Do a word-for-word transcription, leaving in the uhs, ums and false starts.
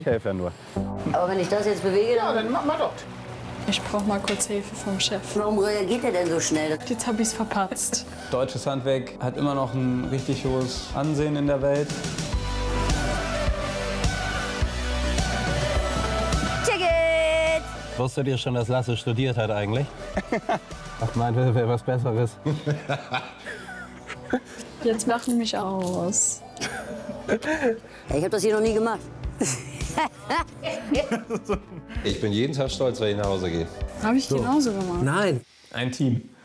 Ich helfe ja nur. Aber wenn ich das jetzt bewege, dann... Ja, dann mach mal doch. Ich brauche mal kurz Hilfe vom Chef. Warum reagiert er denn so schnell? Jetzt habe ich es verpatzt. Deutsches Handwerk hat immer noch ein richtig hohes Ansehen in der Welt. Ticket! Wusstet ihr schon, dass Lasse studiert hat eigentlich? Ach, meinte, wäre was Besseres. Jetzt lachen mich aus. Ich habe das hier noch nie gemacht. Ich bin jeden Tag stolz, wenn ich nach Hause gehe. Habe ich genauso gemacht. Nein. Ein Team.